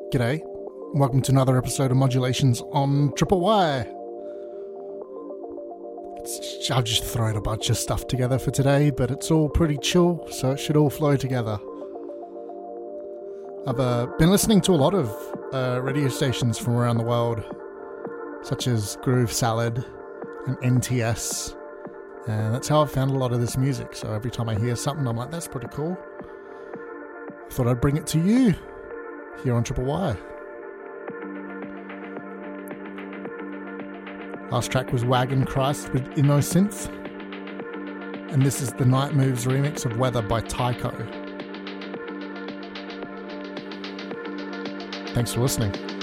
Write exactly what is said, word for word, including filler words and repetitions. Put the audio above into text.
G'day, welcome to another episode of Modulations on Triple Y. It's, I've just thrown a bunch of stuff together for today, but it's all pretty chill, so it should all flow together. I've uh, been listening to a lot of uh, radio stations from around the world, such as Groove Salad and N T S, and that's how I've found a lot of this music. So every time I hear something, I'm like, that's pretty cool. I thought I'd bring it to you here on Triple Y. Last track was Wagon Christ with Innocence, and this is the Night Moves remix of Weather by Tycho. Thanks for listening.